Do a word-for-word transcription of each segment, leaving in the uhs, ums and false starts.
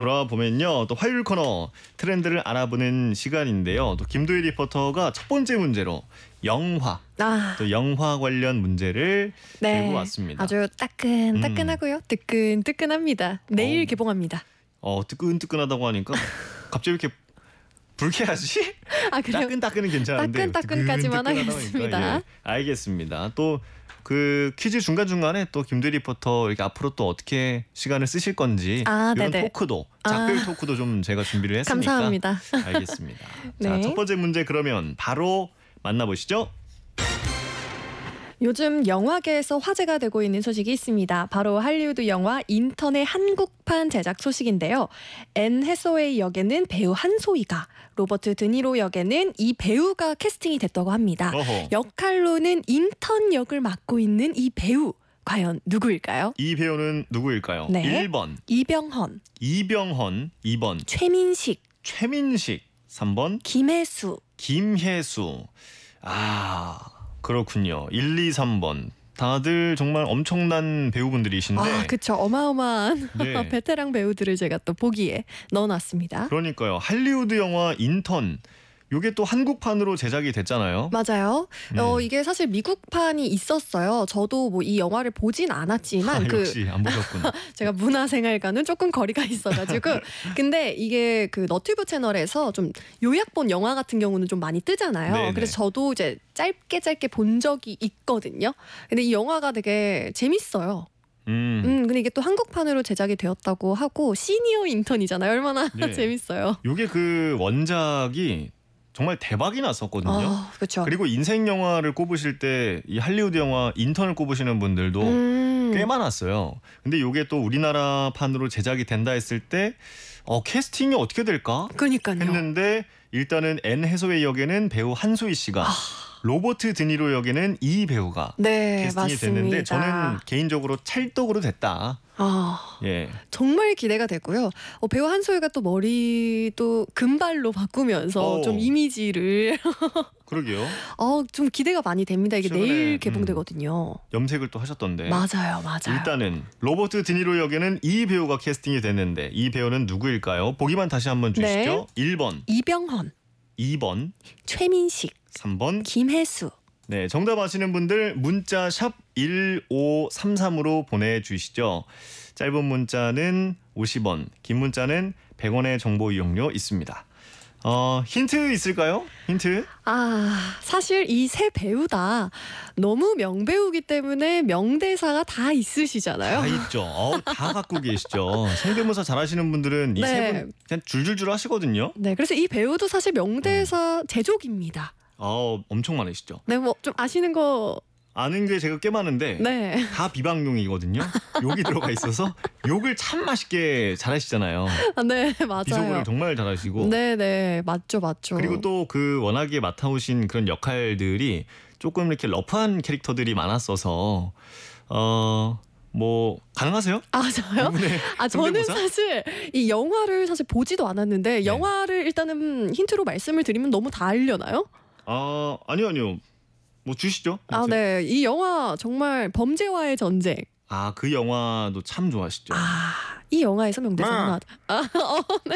돌아보면요, 또 화요일 코너 트렌드를 알아보는 시간인데요. 또 김도희 리포터가 첫 번째 문제로 영화, 아, 또 영화 관련 문제를 네. 들고 왔습니다. 아주 따끈따끈하고요. 뜨끈뜨끈합니다. 내일 어우. 개봉합니다. 어, 뜨끈뜨끈하다고 하니까 갑자기 이렇게 불쾌하지? 아, 그래요? 따끈따끈은 괜찮은데 따끈따끈까지만 뜨끈뜨끈하다 하겠습니다. 보니까, 예, 알겠습니다. 또 그 퀴즈 중간중간에 또 김도희 리포터 이렇게 앞으로 또 어떻게 시간을 쓰실 건지, 아, 이런 네네. 토크도, 작별 아. 토크도 좀 제가 준비를 했으니까. 감사합니다. 알겠습니다. 네. 자, 첫 번째 문제 그러면 바로 만나보시죠. 요즘 영화계에서 화제가 되고 있는 소식이 있습니다. 바로 할리우드 영화 인턴의 한국판 제작 소식인데요. 앤 해서웨이 역에는 배우 한소희가, 로버트 드니로 역에는 이 배우가 캐스팅이 됐다고 합니다. 어허. 역할로는 인턴 역을 맡고 있는 이 배우, 과연 누구일까요? 이 배우는 누구일까요? 네. 일 번 이병헌, 이병헌, 이 번 최민식, 최민식, 삼 번 김혜수. 김혜수. 아, 그렇군요. 일, 이, 삼 번 다들 정말 엄청난 배우분들이신데, 아, 그쵸. 어마어마한 네. 베테랑 배우들을 제가 또 보기에 넣어놨습니다. 그러니까요. 할리우드 영화 인턴, 요게 또 한국판으로 제작이 됐잖아요. 맞아요. 음. 어, 이게 사실 미국판이 있었어요. 저도 뭐 이 영화를 보진 않았지만 아, 그 역시 안 보셨구나. 제가 문화생활과는 조금 거리가 있어가지고 근데 이게 그 너튜브 채널에서 좀 요약본 영화 같은 경우는 좀 많이 뜨잖아요. 네네. 그래서 저도 이제 짧게 짧게 본 적이 있거든요. 근데 이 영화가 되게 재밌어요. 음, 음, 근데 이게 또 한국판으로 제작이 되었다고 하고 시니어 인턴이잖아요. 얼마나 네. 재밌어요. 요게 그 원작이 정말 대박이 났었거든요. 아, 그렇죠. 그리고 인생 영화를 꼽으실 때 이 할리우드 영화 인턴을 꼽으시는 분들도 음. 꽤 많았어요. 근데 요게 또 우리나라판으로 제작이 된다 했을 때 어, 캐스팅이 어떻게 될까 그러니까요. 했는데, 일단은 앤 해서웨이 역에는 배우 한소희 씨가, 로버트 드니로 역에는 이 배우가 아. 네, 캐스팅이 맞습니다. 됐는데, 저는 개인적으로 찰떡으로 됐다. 아, 예. 정말 기대가 되고요. 어, 배우 한소희가 또 머리도 금발로 바꾸면서 오. 좀 이미지를 그러게요. 어, 좀 기대가 많이 됩니다. 이게 최근에, 내일 개봉되거든요. 염색을 또 하셨던데. 맞아요, 맞아요. 일단은 로버트 드니로 역에는 이 배우가 캐스팅이 됐는데, 이 배우는 누구일까요? 보기만 다시 한번 주시죠. 네. 일 번, 이병헌, 이 번, 최민식, 삼 번. 김혜수. 네, 정답 아시는 분들 문자 샵 일오삼삼으로 보내주시죠. 짧은 문자는 오십 원, 긴 문자는 백 원의 정보 이용료 있습니다. 어, 힌트 있을까요? 힌트? 아, 사실 이 세 배우 다 너무 명배우기 때문에 명대사가 다 있으시잖아요. 다 있죠. 어, 다 갖고 계시죠. 성대모사 잘하시는 분들은 이 세 네. 분 그냥 줄줄줄 하시거든요. 네, 그래서 이 배우도 사실 명대사 제조기입니다. 어, 엄청 많으시죠. 네, 뭐 좀 아시는 거. 아는 게 제가 꽤 많은데 네. 다 비방용이거든요. 욕이 들어가 있어서 욕을 참 맛있게 잘하시잖아요. 아, 네, 맞아요. 비속어를 정말 잘하시고. 네, 네, 맞죠, 맞죠. 그리고 또 그 워낙에 맡아오신 그런 역할들이 조금 이렇게 러프한 캐릭터들이 많았어서 어 뭐 가능하세요? 아, 저요? 이분의 아, 저는 성대모사? 사실 이 영화를 사실 보지도 않았는데 네. 영화를 일단은 힌트로 말씀을 드리면 너무 다 알려나요? 아 아니요 아니요 뭐 주시죠. 아, 네, 이 영화 정말 범죄와의 전쟁. 아그 영화도 참 좋아하시죠. 아, 이 영화에서 명대사가 나왔. 아, 어, 네.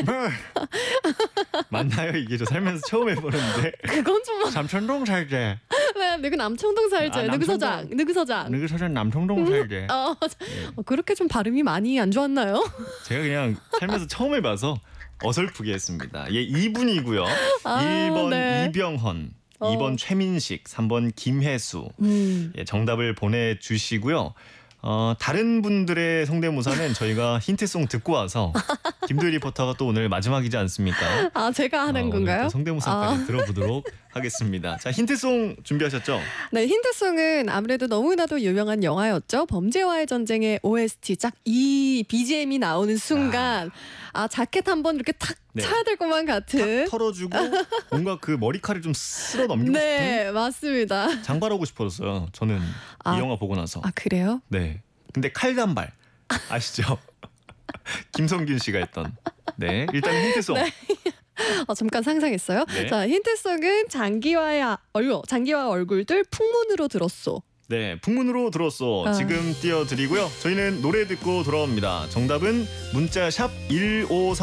맞나요? 이게 저 살면서 처음 해보는데. 그건 좀 삼천동 살제. 네, 누구 남청동 살제, 아, 누구 남청동. 서장, 누구 서장. 누구 사전 남청동 살제. 어, 어, 그렇게 좀 발음이 많이 안 좋았나요? 제가 그냥 살면서 처음 해봐서 어설프게 했습니다. 예, 이 분이고요. 아, 일 번 네. 이병헌, 어. 이 번 최민식, 삼 번 김혜수. 음. 예, 정답을 보내주시고요. 어, 다른 분들의 성대모사는 저희가 힌트송 듣고 와서 김도희 리포터가 또 오늘 마지막이지 않습니까? 아, 제가 하는 어, 오늘 건가요? 또 성대모사까지 아. 들어보도록 하겠습니다. 자, 힌트송 준비하셨죠? 네, 힌트송은 아무래도 너무나도 유명한 영화였죠. 범죄와의 전쟁의 오에스티 딱 이 비지엠이 나오는 순간 아, 자켓 한번 이렇게 탁 네. 차야 될 것만 같은. 털어주고 뭔가 그 머리카락을 좀 쓸어 넘기고 네, 맞습니다. 싶은 장발하고 싶었어요. 저는 아. 이 영화 보고 나서. 아, 그래요? 네. 근데 칼단발 아시죠? 김성균 씨가 했던. 네. 일단 힌트송. 네. 어, 잠깐 상상했어요. 네. 자, 힌트송은 장기화의 얼굴, 장기화 얼굴들 풍문으로 들었소. 네, 풍문으로 들었어. 아. 지금 띄워드리고요. 저희는 노래 듣고 돌아옵니다. 정답은 문자 샵 일오삼